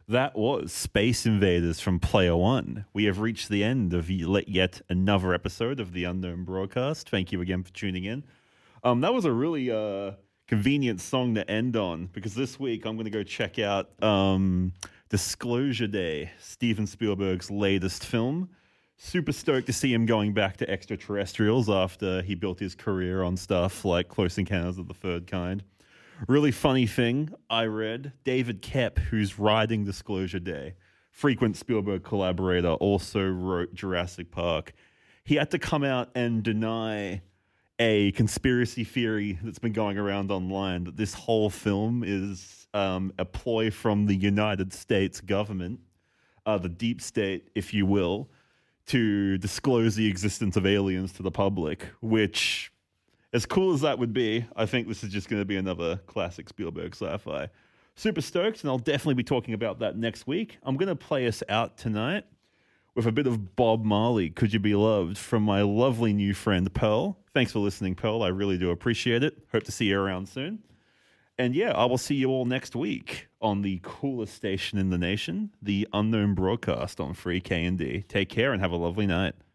That was Space Invaders from Player One. We have reached the end of yet another episode of the Unknown Broadcast. Thank you again for tuning in. That was a really convenient song to end on because this week I'm going to go check out Disclosure Day, Steven Spielberg's latest film. Super stoked to see him going back to extraterrestrials after he built his career on stuff like Close Encounters of the Third Kind. Really funny thing I read, David Koepp, who's writing Disclosure Day, frequent Spielberg collaborator, also wrote Jurassic Park. He had to come out and deny a conspiracy theory that's been going around online that this whole film is a ploy from the United States government, the deep state, if you will, to disclose the existence of aliens to the public, which, as cool as that would be, I think this is just going to be another classic Spielberg sci-fi. Super stoked, and I'll definitely be talking about that next week. I'm going to play us out tonight with a bit of Bob Marley, Could You Be Loved, from my lovely new friend Pearl. Thanks for listening, Pearl. I really do appreciate it. Hope to see you around soon. And yeah, I will see you all next week on the coolest station in the nation, the Unknown Broadcast on Free K&D. Take care and have a lovely night.